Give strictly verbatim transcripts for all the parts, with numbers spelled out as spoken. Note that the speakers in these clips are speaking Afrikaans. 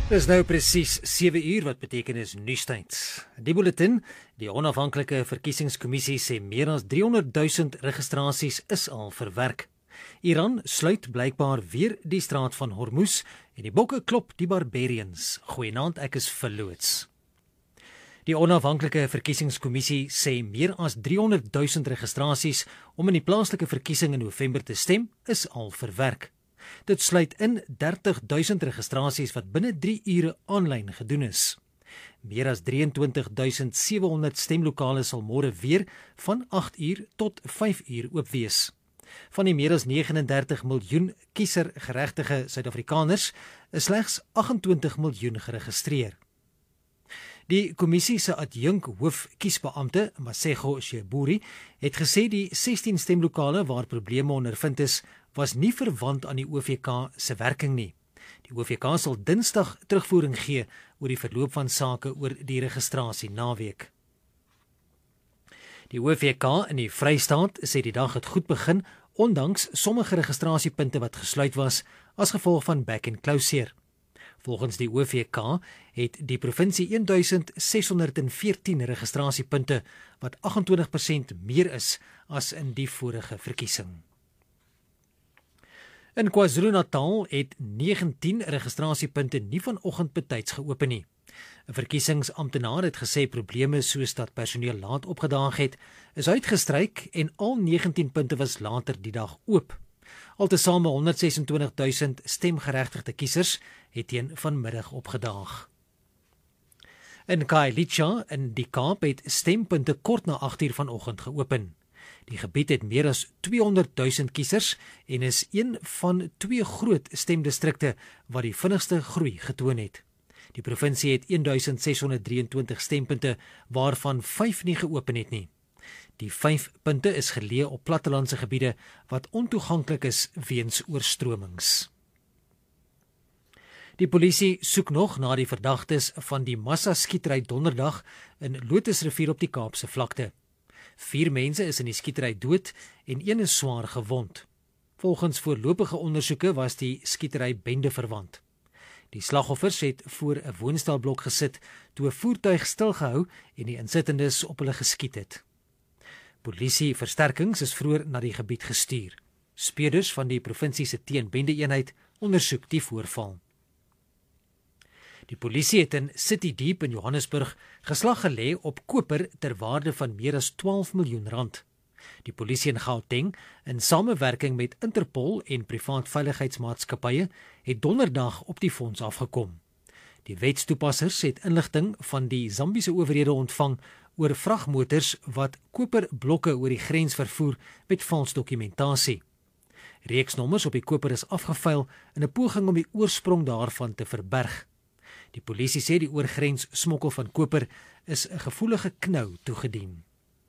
Dis nou presies sewe uur, wat beteken is nuustyd. Die bulletin, die onafhanklike verkiesingskommissie sê meer as driehonderd duisend registrasies is al verwerk. Iran sluit blykbaar weer die straat van Hormuz en die bokke klop die barbarians. Goeienaand, ek is verloots. Die onafhanklike verkiesingskommissie sê meer as driehonderd duisend registrasies om in die plaaslike verkiesing in November te stem is al verwerk. Dit sluit in dertig duisend registrasies wat binne drie ure aanlyn gedoen is. Meer as drieëntwintig duisend sewe honderd stemlokale sal môre weer van agt uur tot vyf uur oop wees. Van die meer as vyf ene dertig miljoen kiesergeregtige Suid-Afrikaners is slegs agt en twintig miljoen geregistreer. Die kommissie se adjunk hoof kiesbeampte, Masego Sheburi, het gesê die sestien stemlokale waar probleme ondervind is, was nie verwant aan die O V K se werking nie. Die O V K sal Dinsdag terugvoering gee oor die verloop van sake oor die registrasie naweek. Die O V K in die Vrystaat sê die dag het goed begin, ondanks sommige registrasiepunte wat gesluit was as gevolg van back and closure. Volgens die O V K het die provinsie een duisend ses honderd veertien registrasiepunte, wat agt en twintig persent meer is as in die vorige verkiesing. In KwaZulu-Natal het negentien registrasiepunte nie vanoggend betyds geopen nie. 'n Verkiesingsamptenaar het gesê probleme soos dat personeel laat opgedaag het, is uitgestryk en al negentien punte was later die dag oop. Altesaame honderd ses en twintig duisend stemgeregtigde kiesers het teen vanmiddag opgedaag. In Khayelitsha in die Kaap het stempunte kort na agt uur vanoggend geopen. Die gebied het meer as tweehonderd duisend kiesers en is een van twee groot stemdistrikte wat die vinnigste groei getoon het. Die provinsie het een duisend ses honderd drieëntwintig stempunte waarvan vyf nie geopen het nie. Die vyf punte is geleë op plattelandse gebiede wat ontoeganklik is weens oorstromings. Die polisie soek nog na die verdagtes van die massa-skietery donderdag in Lotusrivier op die Kaapse vlakte. Vier mense is in die skietery dood en een is swaar gewond. Volgens voorlopige ondersoeke was die skietery bende verwant. Die slagoffers het voor 'n woonstelblok gesit toe 'n voertuig stilgehou en die insittendes op hulle geskiet het. Polisie-versterkings is vroeër na die gebied gestuur. Speurders van die provinsie se teenbende-eenheid ondersoek die voorval. Die polisie het in City Deep in Johannesburg geslag gelê op koper ter waarde van meer as twaalf miljoen rand. Die polisie in Gauteng, in samewerking met Interpol en privaat veiligheidsmaatskappye, het donderdag op die fonds afgekom. Die wetstoepassers het inligting van die Zambiese owerhede ontvang oor vragmotors wat koperblokke oor die grens vervoer met vals dokumentasie. Reeksnommers op die koper is afgevuil in 'n poging om die oorsprong daarvan te verberg. Die polisie sê die oorgrens smokkel van koper is 'n gevoelige knou toegedien.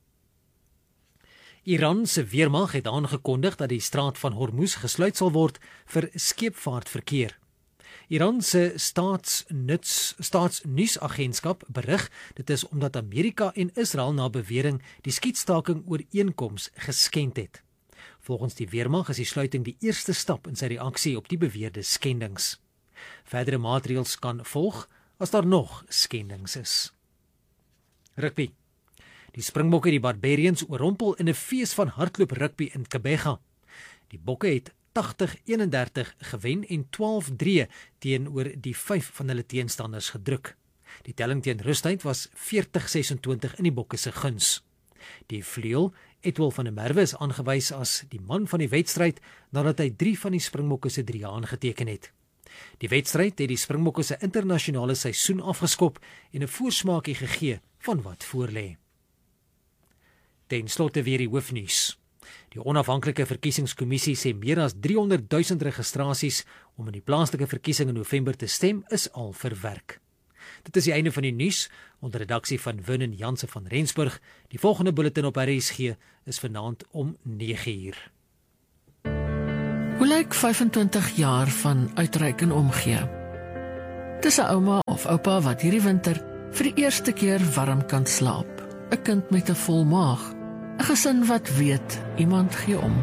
Iran se weermag het aangekondig dat die straat van Hormuz gesluit sal word vir skeepvaartverkeer. Iran se staatsnuts staatsnuusagentskap berig dit is omdat Amerika en Israel na bewering die skietstaking ooreenkoms geskend het. Volgens die weermag is die sluiting die eerste stap in sy reaksie op die beweerde skendings. Verdere maatreëls kan volg as daar nog skendings is. Rugby. Die Springbokke die Barbarians oorrompel in 'n fees van hardloop rugby in Gqeberha. Die Bokke het agtig eenendertig gewen en twaalf drie teenoor die vyf van hulle teenstanders gedruk. Die telling teen rustyd was veertig sesentwintig in die Bokke se guns. Die vleuel, Etwel van der Merwe, is aangewys as die man van die wedstryd nadat hy drie van die Springbokke se drie aangeteken het. Die wedstryd het die Springbokke se internasionale seisoen afgeskop en 'n voorsmaakie gegee van wat voorlê. Ten slotte weer die hoofnuus. Die onafhanklike verkiesingskommissie sê meer as driehonderd duisend registrasies om in die plaaslike verkiesing in November te stem is al verwerk. Dit is die einde van die nuus onder redaksie van Vernon Jansen van Rensburg. Die volgende bulletin op R S G is vanaand om nege uur. Hoe lyk vyfentwintig jaar van uitreik en omgee? Dis 'n ouma of oupa wat hierdie winter vir die eerste keer warm kan slaap. 'n Kind met 'n vol maag. 'n Gesin wat weet, iemand gee om.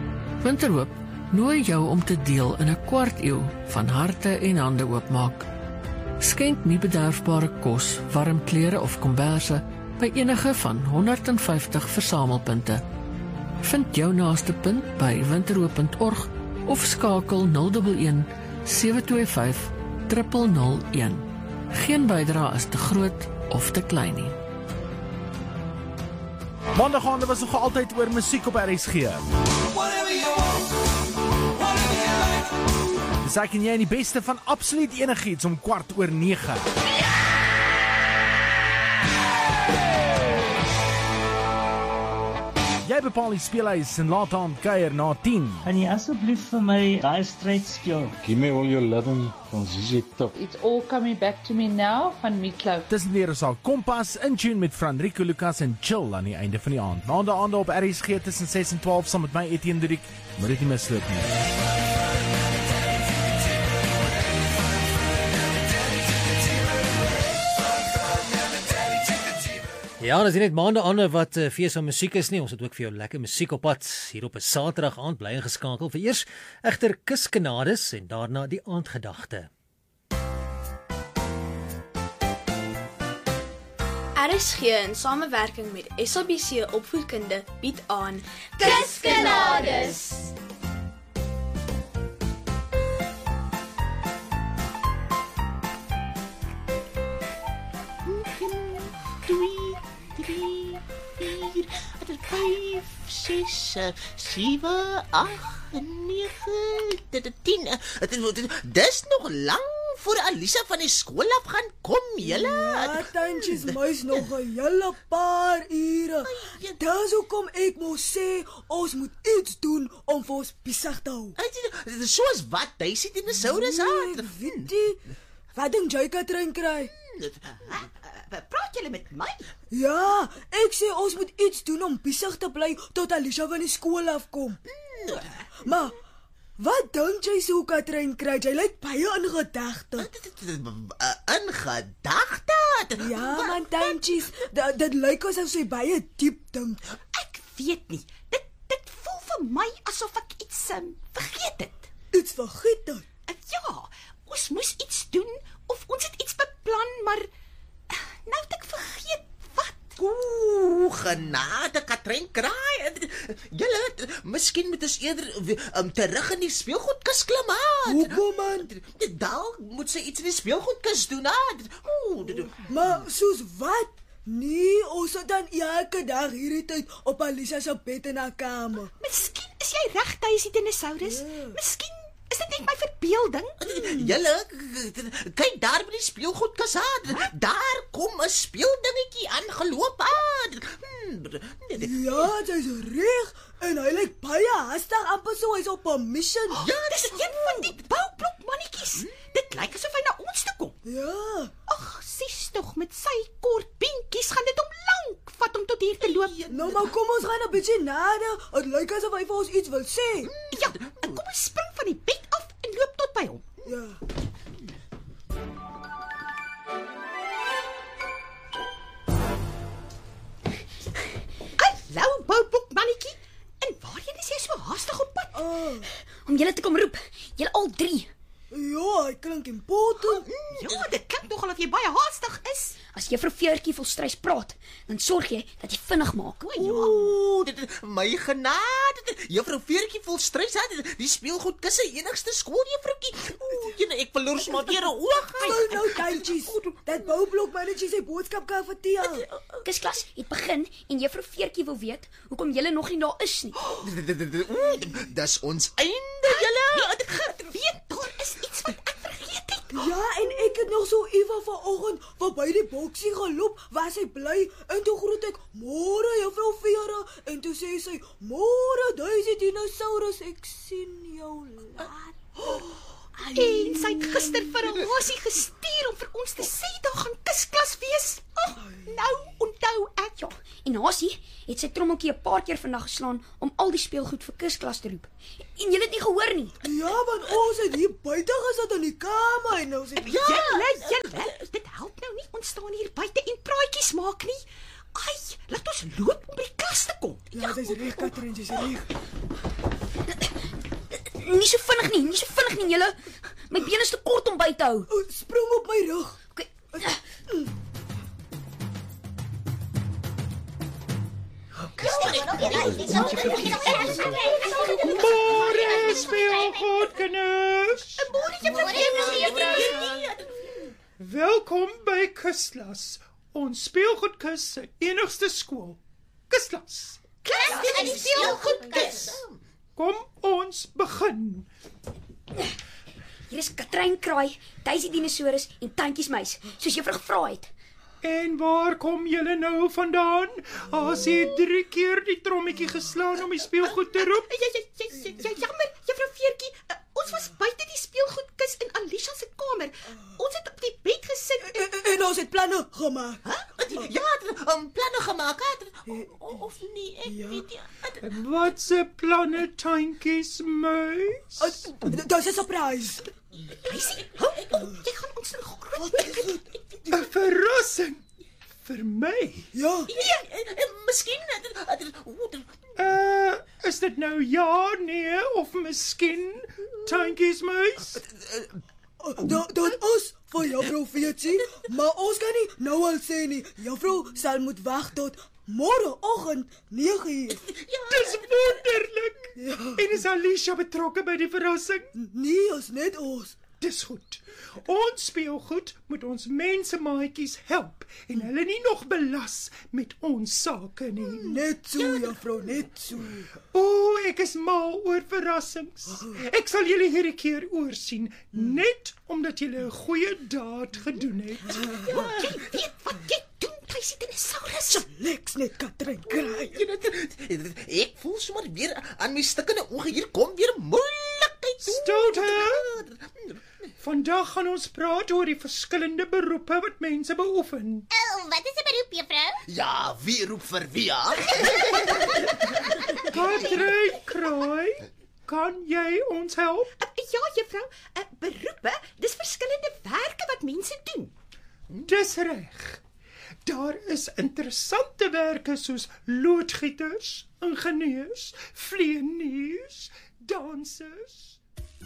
Winterhoop nooi jou om te deel in 'n kwart eeu van harte en hande oopmaak. Skenk nie bederfbare kos, warm klere of komberse by enige van honderd vyftig versamelpunte. Vind jou naaste punt by winterhoop punt org of skakel nul een een sewe twee vyf nul nul nul een. Geen bydrae is te groot of te klein nie. Maandag aande was nog altyd oor musiek op R S G. Dis ek en jy die beste van absoluut enigiets om kwart oor nege. Jy bepaal die speelhuis en laat aan kuier na tien. Kan jy asseblief vir my daai stryd speel? Give me all your loving van Z Z Top. It's all coming back to me now van Meatloaf. Tussen die is al Kompas in tune met Franrico Lucas en Chill aan die einde van die aand. Maandag aande op R S G tussen ses en twaalf saam met my Etienne Duriek. Moet dit nie misloop nie. Ja, dis nie net maande aande wat uh, fees van musiek is nie. Ons het ook vir jou lekker musiek op pad hier op 'n Saterdag aand, bly ingeskakel. Vir eers egter kuskenades en daarna die aandgedagte. R S G in samewerking met S A B C Opvoedkunde bied aan Kuskenades. vyf, ses, sewe, agt, nege, tien. Dis nog lang voor Alisa van die skool af gaan kom, julle. Ja, tantjies, muis nog 'n hele paar ure. Dis hoekom ek mos sê ons moet iets doen om vir ons besig te hou. Soos wat, Daisy dinosaurus aan. Nee, weet jy, wat dink jy Katrin kry? Praat julle met my? Ja, ek sê ons moet iets doen om besig te bly tot Alicia van die skool afkom. Mm. Maar wat dink jy so Katrin kry? Jy lyk baie in gedagte. In gedagte? Ja, man tantjies, dit, dit lyk asof sy baie diep dink. Ek weet nie. Dit dit voel vir my asof ek iets um, vergeet het. Iets vergeet het? Ja, ons moes iets doen of ons het iets beplan, maar nou het ek vergeet wat. Oeh, genade, Katrin kraai. Julle, miskien moet ons eerder um, terug in die speelgoedkus klim. Hoekom man? Dalk moet sy iets in die speelgoedkus doen. Oeh, maar soos wat? Nee, ons het dan elke dag hierdie tyd op Alicia se bed in haar kamer. Miskien is jy reg, Daisy dinosaurus. Yeah. Miskien is dit net my verbeelding? Julle, kyk daar by die speelgoedkas aan. Daar kom 'n speeldingetjie aangeloop aan. Hmm. Ja, dit is reg. En hy lyk baie hastig, amper so hy's op 'n mission. Ja, dis een van die boublok mannetjies. Hmm? Dit lyk asof hy na ons toe kom. Ja. Ag, sies tog, met sy kort beentjies gaan dit hom lank vat om tot hier te loop. Nou maar kom ons gaan 'n bietjie nader. Dit lyk asof hy vir ons iets wil sê. Hmm. Ja, en kom ons spring van die bed af en loop tot by hom. Ja. Hallo, boublok mannetjie. En waarheen is jy so haastig op pad? Oh. Om julle te kom roep. Julle al drie. Ja, hy klink important. Ja, dit klink nogal of jy baie haastig is. As juffrou Veertjie volstrys praat, dan sorg jy dat jy vinnig maak. O, ja. Ooh, dit my genade. Juffrou Veertjie volstrys het die speelgoedkus se enigste skooljuffroukie. Ooh, jene, ek verloor sommer weer 'n oog. Nou nou tantjies. Dat boublok mannetjie sy boodskap kan vertel. Kusklas het begin en juffrou Veertjie wil weet hoekom julle nog nie daar is nie. Dis ons einde, julle. Weet, daar is iets wat ek vergeet het. Ja, en ek het nog so ewe vanoggend verby die boksie geloop waar sy bly en toe groet ek, "Môre juffrou Vera," en toe sê sy, "Môre Daisy dinosaurus, ek sien jou later." Oh, en sy het gister vir 'n hasie gestuur om vir ons te sê daar gaan kusklas wees. Oh, nou onthou ek. Ja, en hasie het sy trommeltjie 'n paar keer vandag geslaan om al die speelgoed vir kusklas te roep. En julle het nie gehoor nie. Ja, want ons het hier buite gesit in die kamer en nou sê ja, julle, julle, dit help nou nie ons staan hier buite en praatjies maak nie. Ai, laat ons loop om by die klas te kom. Ja, dis reg, Katrin, dis reg. Nie so vinnig nie, nie so vinnig nie julle. My bene is te kort om by uithou. Spring op my rug. Okay. Môre speelgoed kinders. Welkom by Kuslas, ons speelgoedkus se enigste skool. Kuslas. Klas in die speelgoedkus. Kom ons begin. Hier is Katrein Kraai, Daisy Dinosaurus en Tantjies Muis, soos juffrou gevra het. En waar kom julle nou vandaan? As jy drie keer die trommetjie geslaan om die speelgoed te roep? Ja, ja, ja, ja, ja, jammer, juffrou Veertjie. Uh, ons was buite die speelgoedkus in Alicia se kamer. Ons het op die bed gesit en, en, en ons het planne gemaak. Huh? Ja, um, planne gemaak. O, of nie, ek ja. weet nie. Wat se planne, Tantjies Muis? Uh, Dis 'n surprise. Daisy, hou op, jy gaan ons nou groot. 'n Verrassing vir my. Ja. Ja, miskien. Uh, is dit nou ja, nee of miskien, Tantjies Muis? Dat dat is vir juffrou Veertjie, maar ons kan nie nou al sê nie. Juffrou sal moet wag tot môreoggend nege uur. Ja. Dis wonderlik. Ja. En is Alicia betrokke by die verrassing? Nee, ons net ons. Dis goed. Ons speelgoed moet ons mensemaatjies help en hulle nie nog belas met ons sake nie. Net so, juffrou, net so. O, ek is mal oor verrassings. Ek sal julle hierdie keer oorsien, net omdat julle 'n goeie daad gedoen het. Ja, jy weet wat jy doen, Daisy Dinosaurus. Niks net Katrein Kraai. Ek voel sommer weer aan my stikkende oë, hier kom weer moeilikheid. Stilte! Vandag gaan ons praat oor die verskillende beroepe wat mense beoefen. Oh, wat is 'n beroep, juffrou? Ja, wie roep vir wie? Katrein Kraai, kan jy ons help? Uh, ja, juffrou, uh, beroepe, dis verskillende werke wat mense doen. Dis reg. Daar is interessante werke soos loodgieters, ingenieurs, vleeniers, dansers.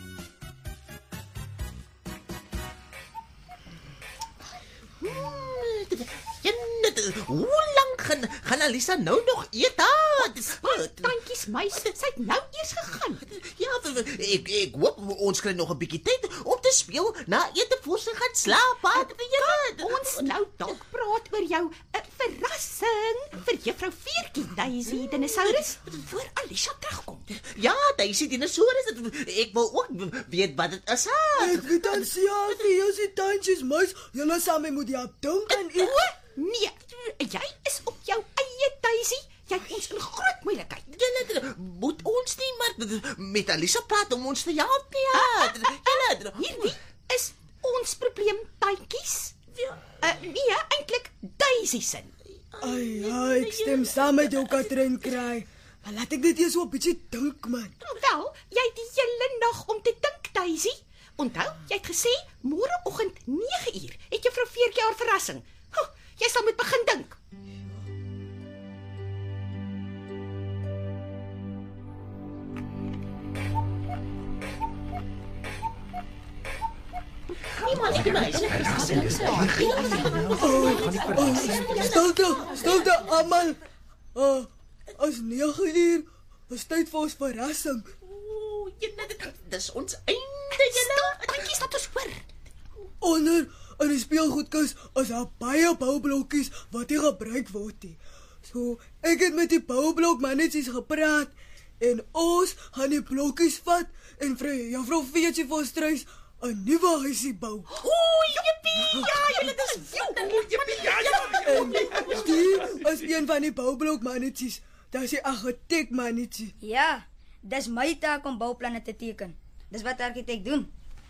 Hoe lank gaan, gaan Alisa nou nog eet? Tantjies Muis, sy het nou eers gegaan. Ja, ek, ek hoop ons kry nog 'n bietjie tyd om te speel na ete voor sy gaan slaap. Kan ons nou dalk praat oor jou 'n verrassing vir juffrou Veertjie, Daisy Dinosaurus, voor Alisa terugkom? Ja, Daisy Dinosaurus, ek wil ook weet wat dit is. Ek weet dan sê ja, vir jou se Tantjies Muis, julle saam moet jy dink en eet. Nee, jy is op jou eie, Daisy. Jy het ons in groot moeilikheid. Julle moet ons nie maar met Alisa praat om ons te help nie. Julle, hierdie is ons probleem, Tantjies. Ja. Uh, nee, eintlik Daisy se. Ai, ja, ek stem saam met jou, Katrein Kraai. Maar laat ek dit eers so 'n bietjie dink, man. Wel, jy het die hele nag om te dink, Daisy. Onthou, jy het gesê môreoggend nege uur het juffrou Veertjie haar verrassing. Huh, jy sal moet begin dink. Stilte, stilte almal. Uh, as nege uur, is tyd vir ons verrassing. Ooh, dis ons einde, julle. Tantjies, laat ons hoor. Onder in die speelgoedkus is daar baie boublokkies wat nie gebruik word nie. So, ek het met die boublok mannetjies gepraat en ons gaan die blokkies vat en vir juffrou Veertjie vir ons struis 'n nuwe huisie bou. Ooh, jippie! Ja, julle dis jippie! Ja, ja. En die is een van die boublok mannetjies. Dit is die argitek mannetjie. Ja, dis my taak om bouplanne te teken. Dis wat 'n argitek doen.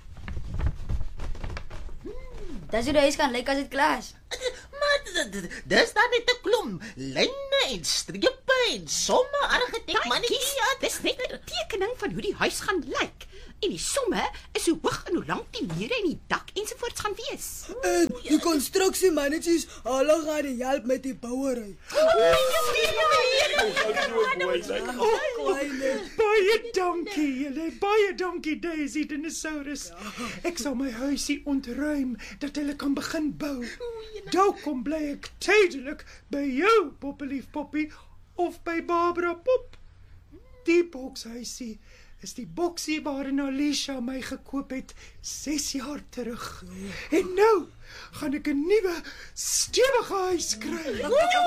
Dis hoe die huis kan lyk as dit klaar is. Maar dis dan net 'n klomp lyne en strepe en somme, argitek mannetjie. Ja, dis net 'n tekening van hoe die huis gaan lyk. En die somme is hoe hoog en hoe lank die mure en die dak ensovoorts gaan wees. En die konstruksiemannetjies, hulle gaan die help met die bouery. Baie dankie julle, baie dankie Daisy Dinosaurus. Ek sal my huisie ontruim dat hulle kan begin bou. Dalk kom bly ek tydelik by jou, Poppelief Poppie, of by Barbara Pop. Die bokshuisie is die boksie waarin Alicia my gekoop het ses jaar terug. En nou gaan ek 'n nuwe, stewige huis kry.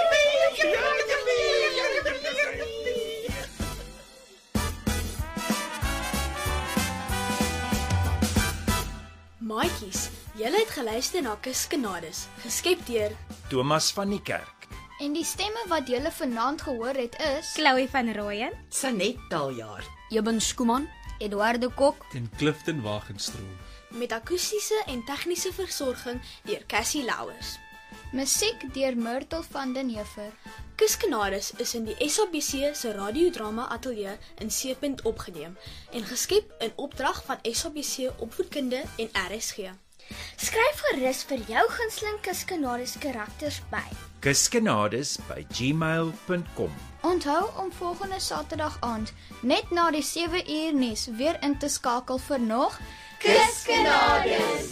Maatjies, julle het geluister na Kuskenades, geskep deur Thomas van die Kerk. En die stemme wat julle vanaand gehoor het is Chloe van Rooyen, Sanet Taljaard, Eben Skuman, Eduardo Kok en Clifton Wagenstroom. Met akoestiese en tegniese versorging deur Cassie Louwers. Musiek deur Myrtle van den Heever. Kuskenades is in die S A B C se radiodrama ateljee in Seepunt opgeneem en geskep in opdrag van S A B C Opvoedkunde en R S G. Skryf gerus vir jou gunsteling Kuskenades karakters by kuskenades by gmail punt com. Onthou om volgende Saterdag aand net na die sewe uur nuus weer in te skakel vir nog Kuskenades.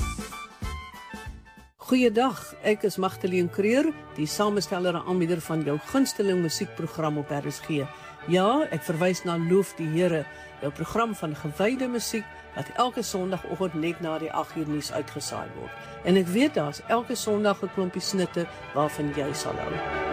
Goeiedag, ek is Magdalene Creer, die samesteller en aanbieder van jou gunsteling musiekprogram op R S G. Ja, ek verwys na Loof die Here, jou program van gewyde musiek wat elke Sondagoggend net na die agt uur nuus uitgesaai word. En ek weet daar's elke Sondag 'n klompie snitte waarvan jy sal hou.